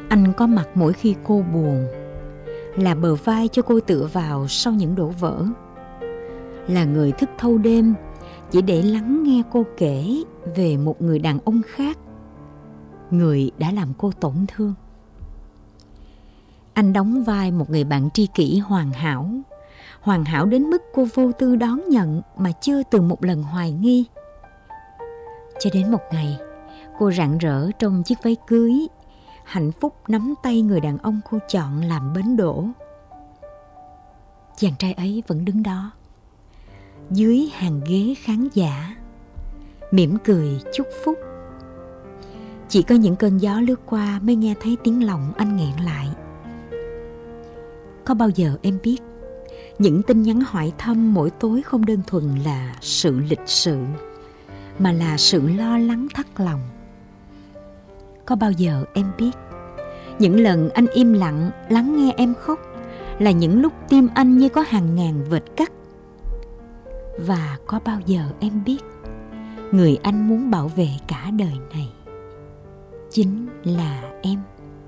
Anh có mặt mỗi khi cô buồn, là bờ vai cho cô tựa vào sau những đổ vỡ, là người thức thâu đêm chỉ để lắng nghe cô kể về một người đàn ông khác, người đã làm cô tổn thương. Anh đóng vai một người bạn tri kỷ hoàn hảo đến mức cô vô tư đón nhận mà chưa từng một lần hoài nghi. Cho đến một ngày, cô rạng rỡ trong chiếc váy cưới, hạnh phúc nắm tay người đàn ông cô chọn làm bến đỗ. Chàng trai ấy vẫn đứng đó, dưới hàng ghế khán giả, mỉm cười chúc phúc. Chỉ có những cơn gió lướt qua mới nghe thấy tiếng lòng anh nghẹn lại. Có bao giờ em biết, những tin nhắn hỏi thăm mỗi tối không đơn thuần là sự lịch sự, mà là sự lo lắng thắt lòng. Có bao giờ em biết, những lần anh im lặng lắng nghe em khóc là những lúc tim anh như có hàng ngàn vệt cắt. Và có bao giờ em biết, người anh muốn bảo vệ cả đời này chính là em.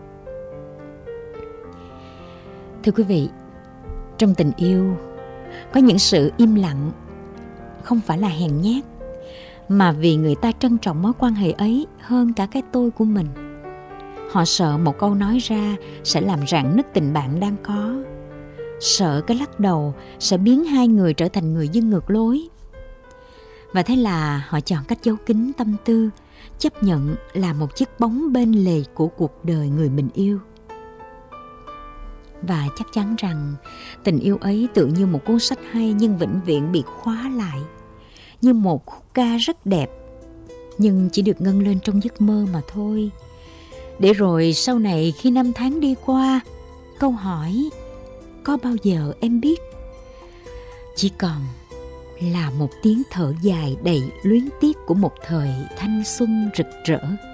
Thưa quý vị, trong tình yêu có những sự im lặng không phải là hèn nhát, mà vì người ta trân trọng mối quan hệ ấy hơn cả cái tôi của mình. Họ sợ một câu nói ra sẽ làm rạn nứt tình bạn đang có, sợ cái lắc đầu sẽ biến hai người trở thành người dưng ngược lối. Và thế là họ chọn cách giấu kín tâm tư, chấp nhận là một chiếc bóng bên lề của cuộc đời người mình yêu. Và chắc chắn rằng tình yêu ấy tựa như một cuốn sách hay nhưng vĩnh viễn bị khóa lại, như một khúc ca rất đẹp nhưng chỉ được ngân lên trong giấc mơ mà thôi. Để rồi sau này khi năm tháng đi qua, câu hỏi có bao giờ em biết chỉ còn là một tiếng thở dài đầy luyến tiếc của một thời thanh xuân rực rỡ.